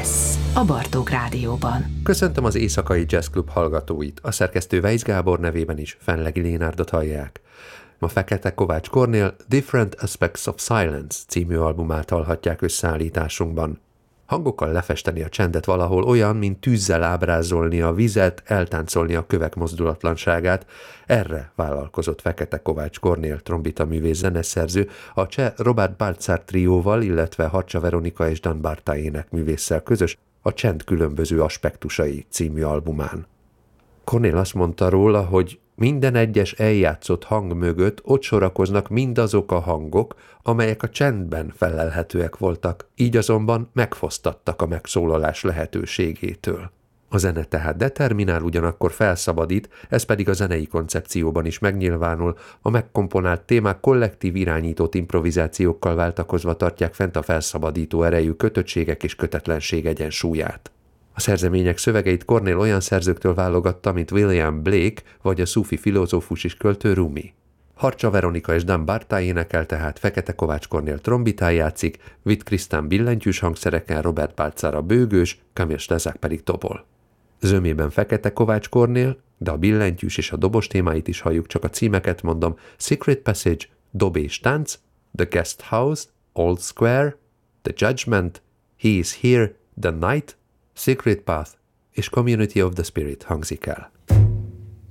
Jazz a Bartók Rádióban. Köszöntöm az Éjszakai Jazz Club hallgatóit, a szerkesztő Weisz Gábor nevében is Fenlegi Lénárdot hallják. Ma Fekete Kovács Kornél Different Aspects of Silence című albumát hallhatják összeállításunkban. Hangokkal lefesteni a csendet valahol olyan, mint tűzzel ábrázolni a vizet, eltáncolni a kövek mozdulatlanságát, erre vállalkozott Fekete Kovács Kornél trombitaművész zeneszerző a cseh Robert Baltzar trióval, illetve Harcsa Veronika és Dan Barta énekművésszel közös a Csend különböző aspektusai című albumán. Kornél azt mondta róla, hogy minden egyes eljátszott hang mögött ott sorakoznak mindazok a hangok, amelyek a csendben fellelhetőek voltak, így azonban megfosztattak a megszólalás lehetőségétől. A zene tehát determinál, ugyanakkor felszabadít, ez pedig a zenei koncepcióban is megnyilvánul, a megkomponált témák kollektív irányított improvizációkkal váltakozva tartják fent a felszabadító erejű kötöttségek és kötetlenség egyensúlyát. A szerzemények szövegeit Kornél olyan szerzőktől válogatta, mint William Blake vagy a szufi filozófus és költő Rumi. Harcsa Veronika és Dan Barta énekel, tehát Fekete Kovács Kornél trombitán játszik, Witt Krisztán billentyűs hangszereken, Robert Baltzar a bőgős, Kamil Slezak pedig tobol. Zömében Fekete Kovács Kornél, de a billentyűs és a dobos témáit is halljuk, csak a címeket mondom: Secret Passage, Dob és tánc, The Guest House, Old Square, The Judgment, He is Here, The Night, Secret Path és Community of the Spirit hangzik el.